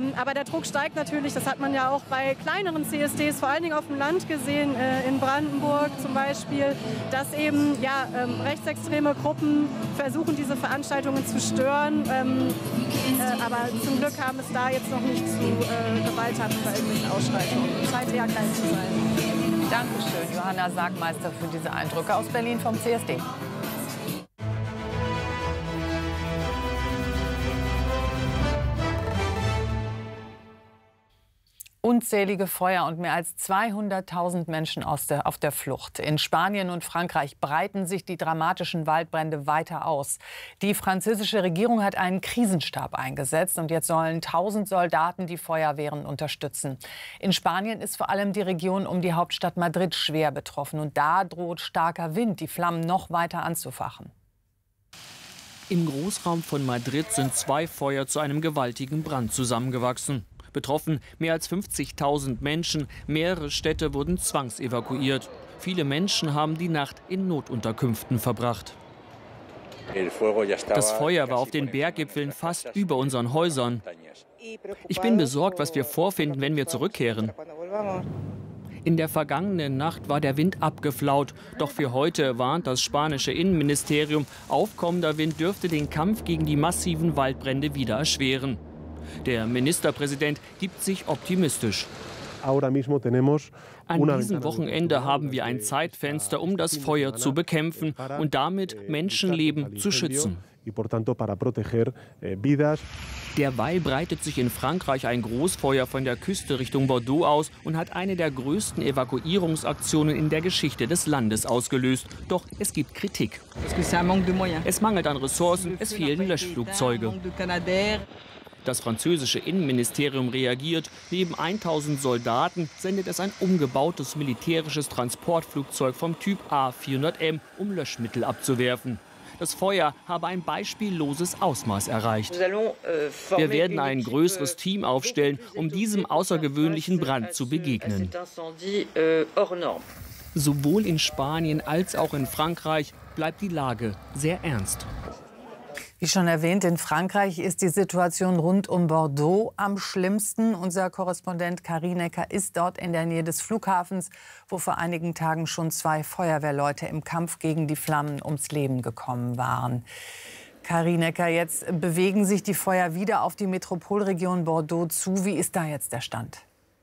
Aber der Druck steigt natürlich, das hat man ja auch bei kleineren CSDs, vor allen Dingen auf dem Land gesehen, in Brandenburg zum Beispiel, dass eben rechtsextreme Gruppen versuchen, diese Veranstaltungen zu stören. Aber zum Glück kam es da jetzt noch nicht zu Gewalttaten bei irgendwelchen Ausschreitungen. Scheint eher klein zu sein. Dankeschön, Johanna Sagmeister, für diese Eindrücke aus Berlin vom CSD. Unzählige Feuer und mehr als 200.000 Menschen auf der Flucht. In Spanien und Frankreich breiten sich die dramatischen Waldbrände weiter aus. Die französische Regierung hat einen Krisenstab eingesetzt und jetzt sollen 1.000 Soldaten die Feuerwehren unterstützen. In Spanien ist vor allem die Region um die Hauptstadt Madrid schwer betroffen und da droht starker Wind, die Flammen noch weiter anzufachen. Im Großraum von Madrid sind 2 Feuer zu einem gewaltigen Brand zusammengewachsen. Betroffen mehr als 50.000 Menschen, mehrere Städte wurden zwangsevakuiert. Viele Menschen haben die Nacht in Notunterkünften verbracht. Das Feuer war auf den Berggipfeln fast über unseren Häusern. Ich bin besorgt, was wir vorfinden, wenn wir zurückkehren. In der vergangenen Nacht war der Wind abgeflaut. Doch für heute warnt das spanische Innenministerium, aufkommender Wind dürfte den Kampf gegen die massiven Waldbrände wieder erschweren. Der Ministerpräsident gibt sich optimistisch. An diesem Wochenende haben wir ein Zeitfenster, um das Feuer zu bekämpfen und damit Menschenleben zu schützen. Derweil breitet sich in Frankreich ein Großfeuer von der Küste Richtung Bordeaux aus und hat eine der größten Evakuierungsaktionen in der Geschichte des Landes ausgelöst. Doch es gibt Kritik. Es mangelt an Ressourcen, es fehlen Löschflugzeuge. Das französische Innenministerium reagiert. Neben 1.000 Soldaten sendet es ein umgebautes militärisches Transportflugzeug vom Typ A400M, um Löschmittel abzuwerfen. Das Feuer habe ein beispielloses Ausmaß erreicht. Wir werden ein größeres Team aufstellen, um diesem außergewöhnlichen Brand zu begegnen. Sowohl in Spanien als auch in Frankreich bleibt die Lage sehr ernst. Wie schon erwähnt, in Frankreich ist die Situation rund um Bordeaux am schlimmsten. Unser Korrespondent Karin Necker ist dort in der Nähe des Flughafens, wo vor einigen Tagen schon 2 Feuerwehrleute im Kampf gegen die Flammen ums Leben gekommen waren. Karin Necker, jetzt bewegen sich die Feuer wieder auf die Metropolregion Bordeaux zu. Wie ist da jetzt der Stand?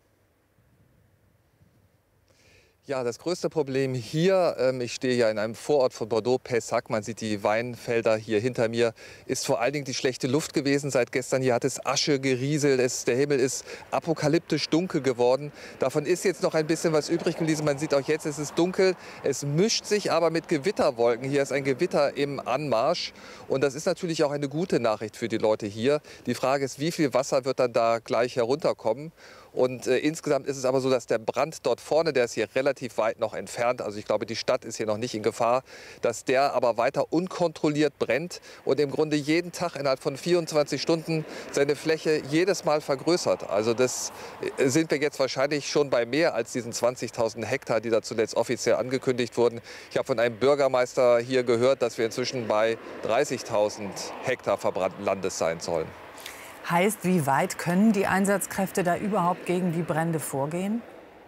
Ja, das größte Problem hier, ich stehe ja in einem Vorort von Bordeaux, Pessac, man sieht die Weinfelder hier hinter mir, ist vor allen Dingen die schlechte Luft gewesen. Seit gestern hier hat es Asche gerieselt, der Himmel ist apokalyptisch dunkel geworden. Davon ist jetzt noch ein bisschen was übrig geblieben. Man sieht auch jetzt, es ist dunkel, es mischt sich aber mit Gewitterwolken. Hier ist ein Gewitter im Anmarsch und das ist natürlich auch eine gute Nachricht für die Leute hier. Die Frage ist, wie viel Wasser wird dann da gleich herunterkommen? Und insgesamt ist es aber so, dass der Brand dort vorne, der ist hier relativ weit noch entfernt, also ich glaube, die Stadt ist hier noch nicht in Gefahr, dass der aber weiter unkontrolliert brennt und im Grunde jeden Tag innerhalb von 24 Stunden seine Fläche jedes Mal vergrößert. Also das sind wir jetzt wahrscheinlich schon bei mehr als diesen 20.000 Hektar, die da zuletzt offiziell angekündigt wurden. Ich habe von einem Bürgermeister hier gehört, dass wir inzwischen bei 30.000 Hektar verbrannten Landes sein sollen. Heißt, wie weit können die Einsatzkräfte da überhaupt gegen die Brände vorgehen?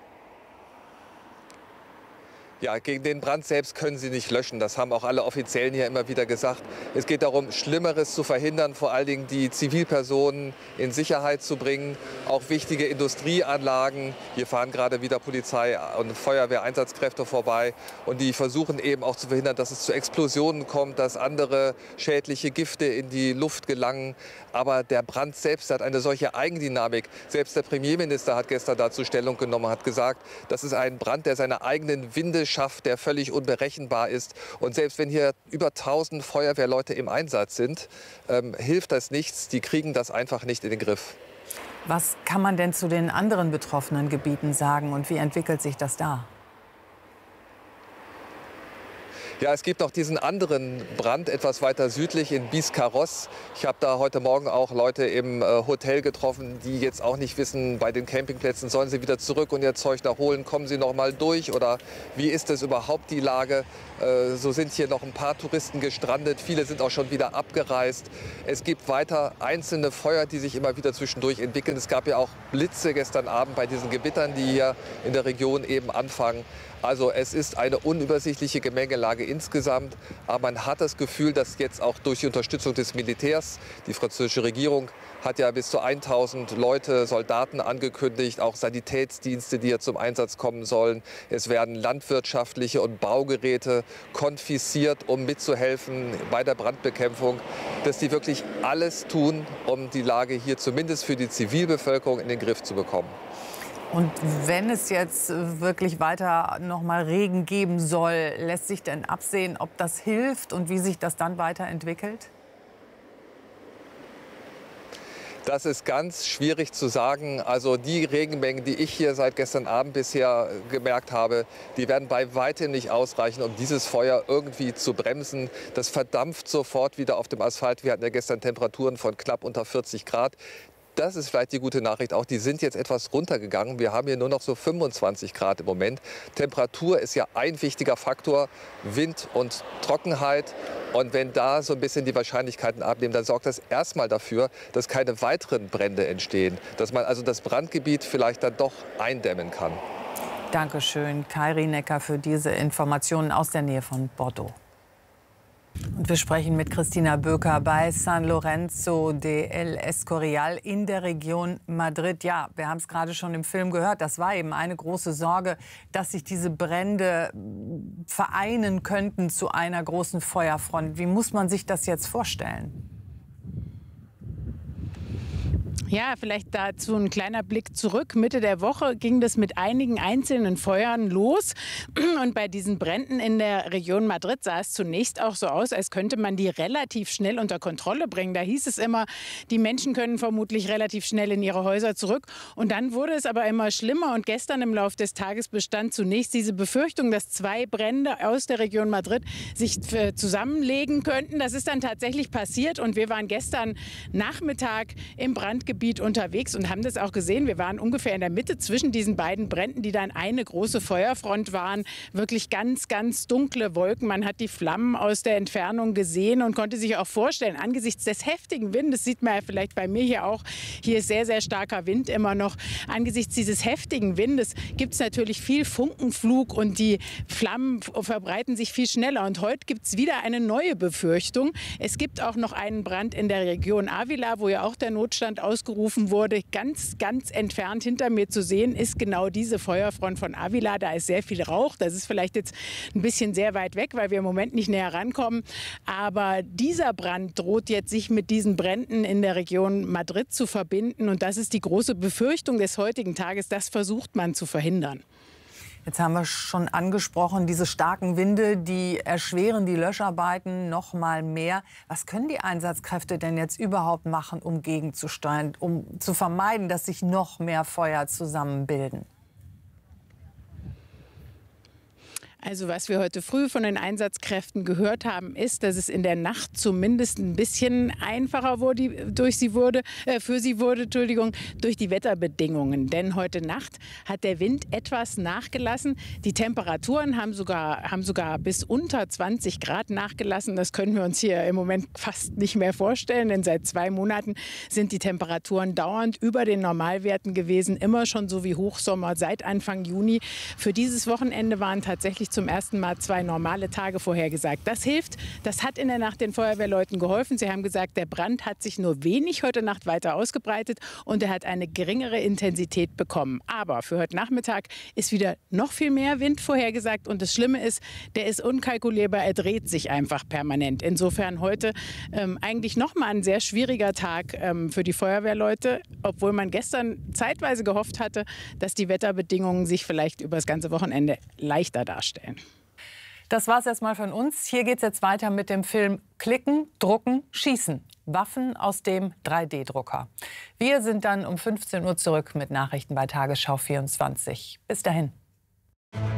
Ja, gegen den Brand selbst können sie nicht löschen. Das haben auch alle Offiziellen hier immer wieder gesagt. Es geht darum, Schlimmeres zu verhindern, vor allen Dingen die Zivilpersonen in Sicherheit zu bringen. Auch wichtige Industrieanlagen. Hier fahren gerade wieder Polizei und Feuerwehreinsatzkräfte vorbei. Und die versuchen eben auch zu verhindern, dass es zu Explosionen kommt, dass andere schädliche Gifte in die Luft gelangen. Aber der Brand selbst hat eine solche Eigendynamik. Selbst der Premierminister hat gestern dazu Stellung genommen, hat gesagt, das ist ein Brand, der seine eigenen Winde schafft, der völlig unberechenbar ist. Und selbst wenn hier über 1.000 Feuerwehrleute im Einsatz sind, hilft das nichts. Die kriegen das einfach nicht in den Griff. Was kann man denn zu den anderen betroffenen Gebieten sagen und wie entwickelt sich das da? Ja, es gibt noch diesen anderen Brand etwas weiter südlich in Biscarrosse. Ich habe da heute Morgen auch Leute im Hotel getroffen, die jetzt auch nicht wissen, bei den Campingplätzen sollen sie wieder zurück und ihr Zeug nachholen, kommen sie noch mal durch oder wie ist es überhaupt die Lage? So sind hier noch ein paar Touristen gestrandet, viele sind auch schon wieder abgereist. Es gibt weiter einzelne Feuer, die sich immer wieder zwischendurch entwickeln. Es gab ja auch Blitze gestern Abend bei diesen Gewittern, die hier in der Region eben anfangen. Also es ist eine unübersichtliche Gemengelage insgesamt, aber man hat das Gefühl, dass jetzt auch durch die Unterstützung des Militärs, die französische Regierung hat ja bis zu 1000 Leute, Soldaten angekündigt, auch Sanitätsdienste, die hier zum Einsatz kommen sollen. Es werden landwirtschaftliche und Baugeräte konfisziert, um mitzuhelfen bei der Brandbekämpfung, dass die wirklich alles tun, um die Lage hier zumindest für die Zivilbevölkerung in den Griff zu bekommen. Und wenn es jetzt wirklich weiter noch mal Regen geben soll, lässt sich denn absehen, ob das hilft und wie sich das dann weiterentwickelt? Das ist ganz schwierig zu sagen. Also die Regenmengen, die ich hier seit gestern Abend bisher gemerkt habe, die werden bei weitem nicht ausreichen, um dieses Feuer irgendwie zu bremsen. Das verdampft sofort wieder auf dem Asphalt. Wir hatten ja gestern Temperaturen von knapp unter 40 Grad. Das ist vielleicht die gute Nachricht auch, die sind jetzt etwas runtergegangen. Wir haben hier nur noch so 25 Grad im Moment. Temperatur ist ja ein wichtiger Faktor, Wind und Trockenheit. Und wenn da so ein bisschen die Wahrscheinlichkeiten abnehmen, dann sorgt das erstmal dafür, dass keine weiteren Brände entstehen. Dass man also das Brandgebiet vielleicht dann doch eindämmen kann. Dankeschön, Kai Rienecker, für diese Informationen aus der Nähe von Bordeaux. Und wir sprechen mit Christina Böker bei San Lorenzo de El Escorial in der Region Madrid. Ja, wir haben es gerade schon im Film gehört. Das war eben eine große Sorge, dass sich diese Brände vereinen könnten zu einer großen Feuerfront. Wie muss man sich das jetzt vorstellen? Ja, vielleicht dazu ein kleiner Blick zurück. Mitte der Woche ging das mit einigen einzelnen Feuern los. Und bei diesen Bränden in der Region Madrid sah es zunächst auch so aus, als könnte man die relativ schnell unter Kontrolle bringen. Da hieß es immer, die Menschen können vermutlich relativ schnell in ihre Häuser zurück. Und dann wurde es aber immer schlimmer. Und gestern im Laufe des Tages bestand zunächst diese Befürchtung, dass 2 Brände aus der Region Madrid sich zusammenlegen könnten. Das ist dann tatsächlich passiert. Und wir waren gestern Nachmittag im Brandgebiet unterwegs und haben das auch gesehen. Wir waren ungefähr in der Mitte zwischen diesen beiden Bränden, die dann eine große Feuerfront waren. Wirklich ganz, ganz dunkle Wolken. Man hat die Flammen aus der Entfernung gesehen und konnte sich auch vorstellen, angesichts des heftigen Windes, sieht man ja vielleicht bei mir hier auch, hier ist sehr, sehr starker Wind immer noch. Angesichts dieses heftigen Windes gibt es natürlich viel Funkenflug und die Flammen verbreiten sich viel schneller. Und heute gibt es wieder eine neue Befürchtung. Es gibt auch noch einen Brand in der Region Ávila, wo ja auch der Notstand ausgerufen wurde. Ganz, ganz entfernt hinter mir zu sehen ist genau diese Feuerfront von Ávila. Da ist sehr viel Rauch. Das ist vielleicht jetzt ein bisschen sehr weit weg, weil wir im Moment nicht näher rankommen. Aber dieser Brand droht jetzt, sich mit diesen Bränden in der Region Madrid zu verbinden. Und das ist die große Befürchtung des heutigen Tages. Das versucht man zu verhindern. Jetzt haben wir schon angesprochen, diese starken Winde, die erschweren die Löscharbeiten noch mal mehr. Was können die Einsatzkräfte denn jetzt überhaupt machen, um gegenzusteuern, um zu vermeiden, dass sich noch mehr Feuer zusammenbilden? Also was wir heute früh von den Einsatzkräften gehört haben, ist, dass es in der Nacht zumindest ein bisschen einfacher für sie wurde, durch die Wetterbedingungen. Denn heute Nacht hat der Wind etwas nachgelassen. Die Temperaturen haben sogar bis unter 20 Grad nachgelassen. Das können wir uns hier im Moment fast nicht mehr vorstellen, denn seit 2 Monaten sind die Temperaturen dauernd über den Normalwerten gewesen, immer schon so wie Hochsommer seit Anfang Juni. Für dieses Wochenende waren tatsächlich zum ersten Mal 2 normale Tage vorhergesagt. Das hilft. Das hat in der Nacht den Feuerwehrleuten geholfen. Sie haben gesagt, der Brand hat sich nur wenig heute Nacht weiter ausgebreitet und er hat eine geringere Intensität bekommen. Aber für heute Nachmittag ist wieder noch viel mehr Wind vorhergesagt. Und das Schlimme ist, der ist unkalkulierbar. Er dreht sich einfach permanent. Insofern heute eigentlich noch mal ein sehr schwieriger Tag für die Feuerwehrleute, obwohl man gestern zeitweise gehofft hatte, dass die Wetterbedingungen sich vielleicht über das ganze Wochenende leichter darstellen. Das war's erstmal von uns. Hier geht's jetzt weiter mit dem Film Klicken, Drucken, Schießen. Waffen aus dem 3D-Drucker. Wir sind dann um 15 Uhr zurück mit Nachrichten bei Tagesschau 24. Bis dahin.